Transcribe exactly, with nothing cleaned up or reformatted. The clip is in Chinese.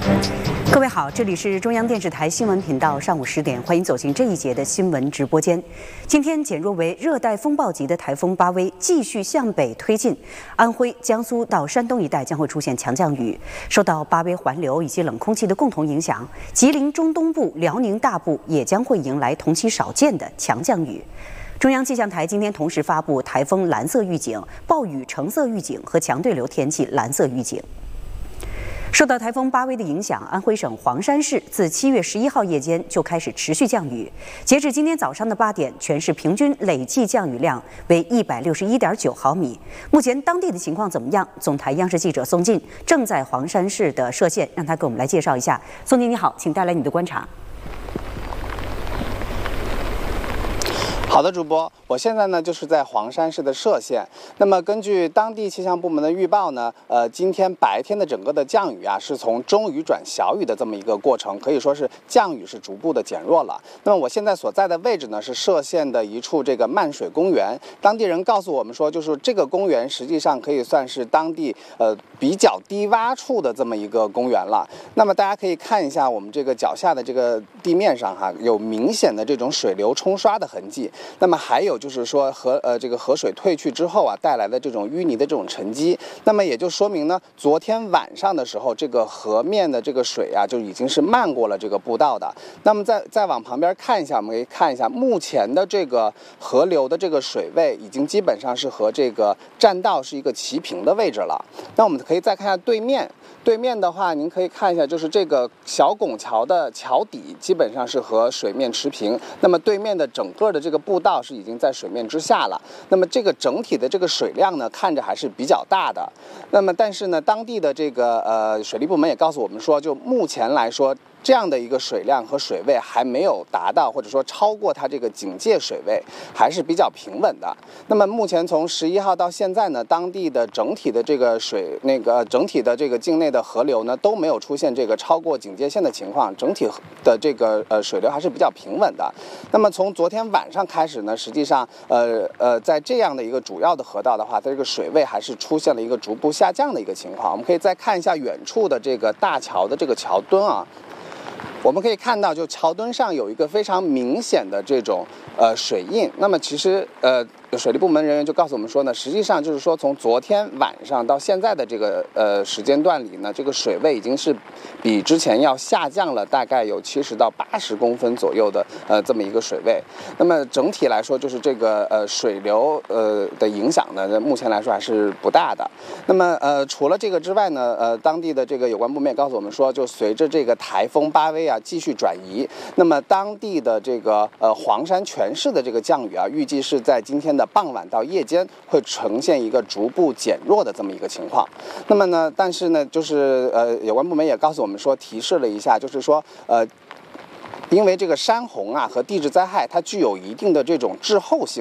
各位好，这里是中央电视台新闻频道，上午十点，欢迎走进这一节的新闻直播间。今天减弱为热带风暴级的台风巴威继续向北推进，安徽、江苏到山东一带将会出现强降雨。受到巴威环流以及冷空气的共同影响，吉林中东部、辽宁大部也将会迎来同期少见的强降雨。中央气象台今天同时发布台风蓝色预警、暴雨橙色预警和强对流天气蓝色预警。受到台风巴威的影响，安徽省黄山市自七月十一号夜间就开始持续降雨。截至今天早上的八点，全市平均累计降雨量为一百六十一点九毫米。目前当地的情况怎么样？总台央视记者宋进正在黄山市的涉县，让他给我们来介绍一下。宋进你好，请带来你的观察。 好的，主播，我现在呢就是在黄山市的涉县。那么根据当地气象部门的预报呢，呃，今天白天的整个的降雨啊，是从中雨转小雨的这么一个过程，可以说是降雨是逐步的减弱了。那么我现在所在的位置呢是涉县的一处这个漫水公园。当地人告诉我们说，就是这个公园实际上可以算是当地呃比较低洼处的这么一个公园了。那么大家可以看一下我们这个脚下的这个地面上哈，有明显的这种水流冲刷的痕迹。那么还有就是说河呃这个河水退去之后啊带来的这种淤泥的这种沉积，那么也就说明呢，昨天晚上的时候这个河面的这个水啊就已经是漫过了这个步道的。那么再再往旁边看一下，我们可以看一下目前的这个河流的这个水位已经基本上是和这个栈道是一个齐平的位置了。那我们可以再看一下对面。对面的话，您可以看一下，就是这个小拱桥的桥底基本上是和水面持平。那么对面的整个的这个步道是已经在水面之下了。那么这个整体的这个水量呢，看着还是比较大的。那么但是呢，当地的这个呃水利部门也告诉我们说，就目前来说，这样的一个水量和水位还没有达到，或者说超过它这个警戒水位，还是比较平稳的。那么目前从十一号到现在呢，当地的整体的这个水那个整体的这个境内的河流呢都没有出现这个超过警戒线的情况，整体的这个呃水流还是比较平稳的。那么从昨天晚上开始呢，实际上呃呃在这样的一个主要的河道的话，它这个水位还是出现了一个逐步下降的一个情况。我们可以再看一下远处的这个大桥的这个桥墩啊。我们可以看到，就桥墩上有一个非常明显的这种呃水印。那么其实呃水利部门人员就告诉我们说呢，实际上就是说从昨天晚上到现在的这个呃时间段里呢，这个水位已经是比之前要下降了大概有七十到八十公分左右的呃这么一个水位。那么整体来说，就是这个呃水流呃的影响呢，目前来说还是不大的。那么呃除了这个之外呢，呃当地的这个有关部门也告诉我们说，就随着这个台风巴威啊继续转移，那么当地的这个呃黄山全市的这个降雨啊，预计是在今天的傍晚到夜间会呈现一个逐步减弱的这么一个情况。那么呢，但是呢，就是呃有关部门也告诉我们说，提示了一下，就是说呃。因为这个山洪啊和地质灾害，它具有一定的这种滞后性。